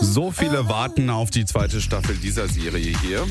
So viele warten auf die zweite Staffel dieser Serie hier.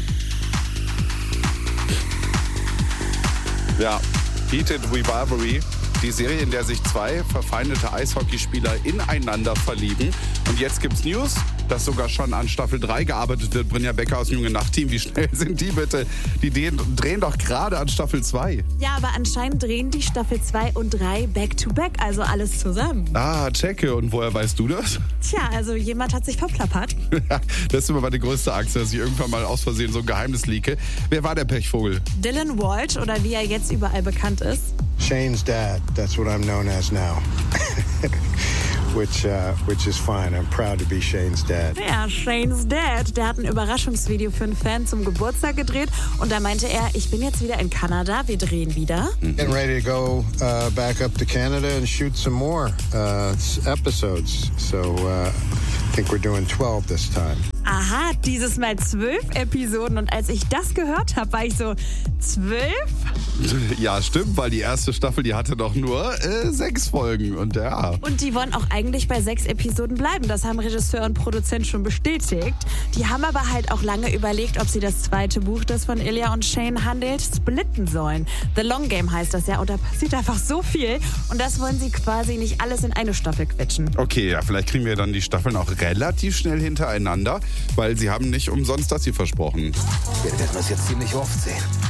Ja, Heated Rivalry. Die Serie, in der sich zwei verfeindete Eishockeyspieler ineinander verlieben. Und jetzt gibt's News, dass sogar schon an Staffel 3 gearbeitet wird. Brinja Becker aus dem Junge Nacht-Team, wie schnell sind die bitte? Die drehen doch gerade an Staffel 2. Ja, aber anscheinend drehen die Staffel 2 und 3 back-to-back, also alles zusammen. Ah, checke. Und woher weißt du das? Tja, also jemand hat sich verplappert. Das ist immer meine größte Angst, dass ich irgendwann mal aus Versehen so ein Geheimnis leake. Wer war der Pechvogel? Dylan Walsh, oder wie er jetzt überall bekannt ist. Shane's dad, that's what I'm known as now. Which is fine. I'm proud to be Shane's dad. Ja, Shane's Dad, der hat ein Überraschungsvideo für einen Fan zum Geburtstag gedreht und da meinte er, ich bin jetzt wieder in Kanada, wir drehen wieder. Getting ready to go back up to Canada and shoot some more episodes. So I think we're doing 12 this time. Aha, dieses Mal 12 Episoden und als ich das gehört habe, war ich so, 12? Ja, stimmt, weil die erste Staffel, die hatte doch nur 6 Folgen und ja. Und die wollen auch eigentlich bei 6 Episoden bleiben. Das haben Regisseur und Produzent schon bestätigt. Die haben aber halt auch lange überlegt, ob sie das zweite Buch, das von Ilya und Shane handelt, splitten sollen. The Long Game heißt das ja und da passiert einfach so viel und das wollen sie quasi nicht alles in eine Staffel quetschen. Okay, ja, vielleicht kriegen wir dann die Staffeln auch relativ schnell hintereinander, weil sie haben nicht umsonst das hier versprochen. Wir werden das jetzt ziemlich oft sehen.